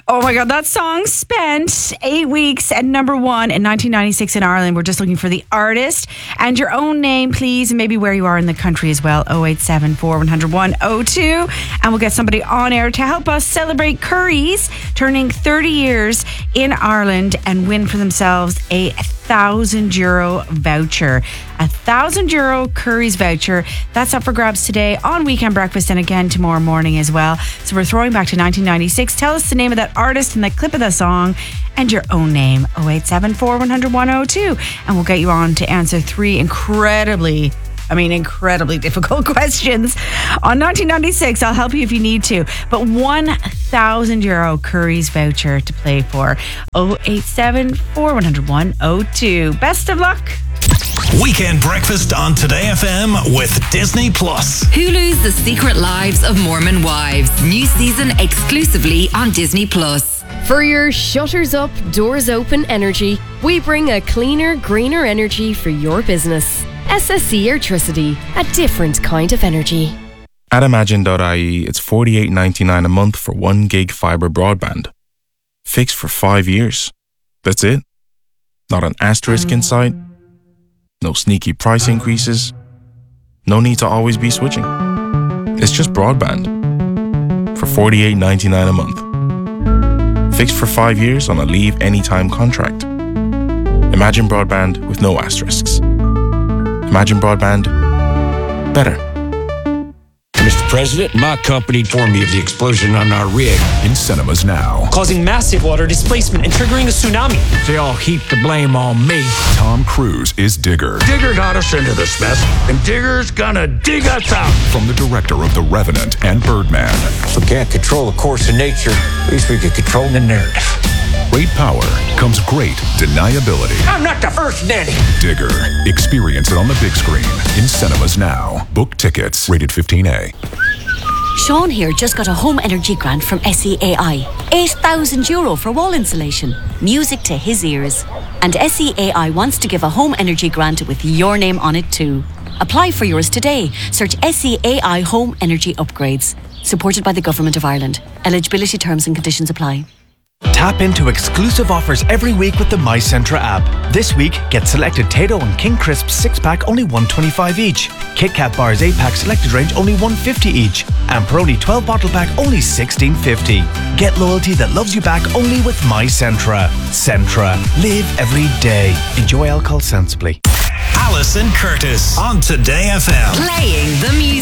Oh my God, that song spent 8 weeks at number one in 1996 in Ireland. We're just looking for the artist and your own name, please, and maybe where you are in the country as well. 0874 100 102. And we'll get somebody on air to help us celebrate Curry's turning 30 years in Ireland and win for themselves a €1,000 voucher. €1,000 Curry's voucher. That's up for grabs today on Weekend Breakfast and again tomorrow morning as well. So we're throwing back to 1996. Tell us the name of that artist and the clip of the song and your own name. 0874 100 102. And we'll get you on to answer three incredibly difficult questions on 1996. I'll help you if you need to. But €1,000 Curry's voucher to play for. 0874 100 102. Best of luck. Weekend Breakfast on Today FM with Disney Plus. Hulu's The Secret Lives of Mormon Wives. New season exclusively on Disney Plus. For your shutters up, doors open energy, we bring a cleaner, greener energy for your business. SSE Airtricity, a different kind of energy. At Imagine.ie, it's $48.99 a month for 1 gig fibre broadband. Fixed for 5 years. That's it. Not an asterisk in sight. No sneaky price increases. No need to always be switching. It's just broadband. For $48.99 a month. Fixed for 5 years on a leave anytime contract. Imagine broadband with no asterisks. Imagine broadband. Better. Mr. President, my company informed me of the explosion on our rig. In cinemas now. Causing massive water displacement and triggering a tsunami. They all heap the blame on me. Tom Cruise is Digger. Digger got us into this mess, and Digger's gonna dig us out. From the director of The Revenant and Birdman. If we can't control the course of nature, at least we can control the narrative. Great power comes great deniability. I'm not the first nanny. Digger. Experience it on the big screen. In cinemas now. Book tickets. Rated 15A. Sean here just got a home energy grant from SEAI. €8,000 for wall insulation. Music to his ears. And SEAI wants to give a home energy grant with your name on it too. Apply for yours today. Search SEAI Home Energy Upgrades. Supported by the Government of Ireland. Eligibility terms and conditions apply. Tap into exclusive offers every week with the MyCentra app. This week, get selected Tayto and King Crisps 6-pack only $1.25 each. Kit Kat bars 8-pack selected range only $1.50 each. And Peroni 12 bottle pack only $16.50. Get loyalty that loves you back only with MyCentra. Centra. Live every day. Enjoy alcohol sensibly. Alison Curtis on Today FM. Playing the music.